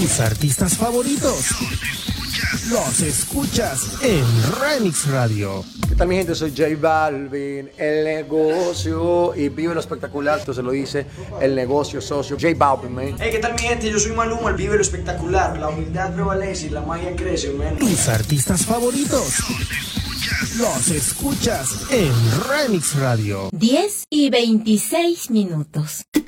Tus artistas favoritos los escuchas en Remix Radio. ¿Qué tal, mi gente? Soy J Balvin, el negocio, y vive lo espectacular. Esto se lo dice el negocio socio J Balvin, man. Hey, ¿qué tal, mi gente? Yo soy Maluma, el vive lo espectacular. La humildad prevalece y la magia crece, man. Tus artistas favoritos los escuchas en Remix Radio. 10:26.